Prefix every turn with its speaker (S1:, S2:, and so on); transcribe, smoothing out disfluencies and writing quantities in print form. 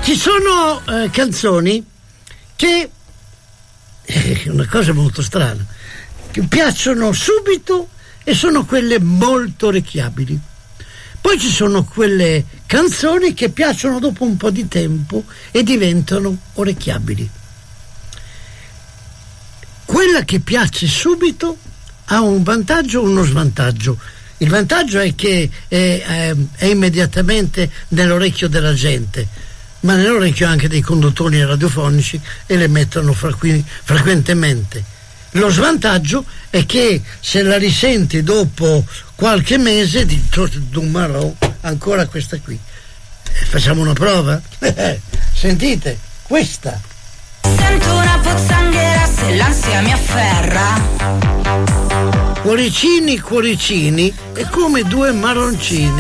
S1: Ci sono canzoni che è una cosa molto strana, che piacciono subito e sono quelle molto orecchiabili. Poi ci sono quelle canzoni che piacciono dopo un po' di tempo e diventano orecchiabili. Quella che piace subito ha un vantaggio o uno svantaggio. Il vantaggio è che è immediatamente nell'orecchio della gente, ma nell'orecchio anche dei conduttori radiofonici, e le mettono frequentemente. Lo svantaggio è che se la risenti dopo qualche mese di Dumarò, ancora questa qui. Facciamo una prova? Sentite, questa.
S2: Sento una pozzanghera se l'ansia mi afferra.
S1: Cuoricini, cuoricini, è come due marroncini.